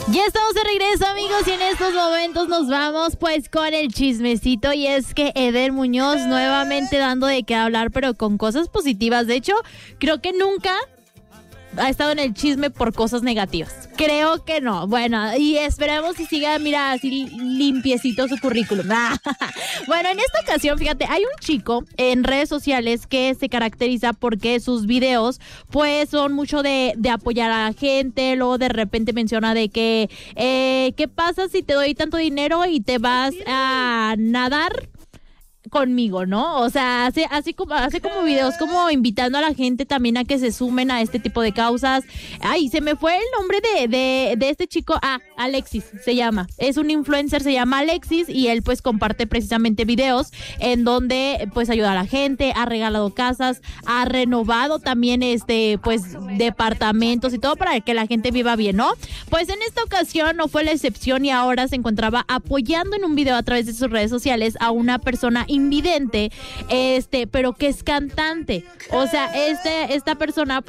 Ya estamos de regreso, amigos, y en estos momentos nos vamos pues con el chismecito, y es que Eder Muñoz nuevamente dando de qué hablar, pero con cosas positivas. De hecho, creo que nunca ha estado en el chisme por cosas negativas. Creo que no. Bueno, y esperemos si siga, mira, así limpiecito su currículum. Bueno, en esta ocasión, fíjate, hay un chico en redes sociales que se caracteriza porque sus videos, pues, son mucho de apoyar a la gente. Luego de repente menciona de que, ¿qué pasa si te doy tanto dinero y te vas a nadar conmigo, ¿no? O sea, hace como videos como invitando a la gente también a que se sumen a este tipo de causas. Ay, se me fue el nombre de este chico. Alexis se llama. Es un influencer, se llama Alexis, y él pues comparte precisamente videos en donde pues ayuda a la gente, ha regalado casas, ha renovado también pues departamentos y todo para que la gente viva bien, ¿no? Pues en esta ocasión no fue la excepción, y ahora se encontraba apoyando en un video a través de sus redes sociales a una persona invidente, pero que es cantante. O sea, esta persona